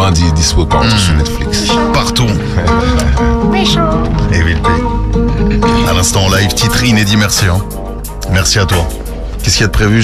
vraiment dispo partout sur Netflix. Partout. Evil P. À l'instant en live, titre inédit, merci. Merci à toi. Qu'est-ce qu'il y a de prévu?